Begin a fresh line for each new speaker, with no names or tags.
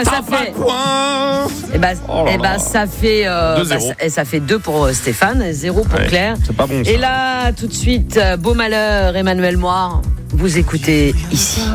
Ça fait point. Ça fait 2 pour Stéphane, 0 pour Claire.
C'est pas bon ça.
Et là, tout de suite, beau malheur, Emmanuel Moir, vous écoutez ici.